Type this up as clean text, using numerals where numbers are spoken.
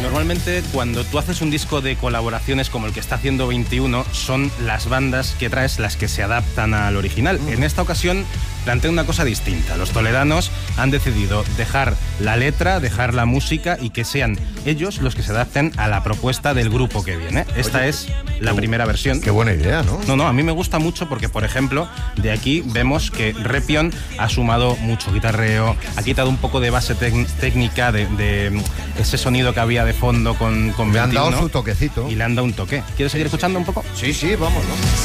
Normalmente cuando tú haces un disco de colaboraciones como el que está haciendo 21, son las bandas que traes las que se adaptan al original. En esta ocasión plantea una cosa distinta. Los toledanos han decidido dejar la letra, dejar la música y que sean ellos los que se adapten a la propuesta del grupo que viene. Esta es la primera versión. Qué buena idea, ¿no? No, a mí me gusta mucho porque, por ejemplo, de aquí vemos que Repion ha sumado mucho guitarreo, ha quitado un poco de base técnica de ese sonido que había de fondo con 21. Le han dado su toquecito. Y le han dado un toque. ¿Quieres seguir escuchando un poco? Sí, vamos, ¿no?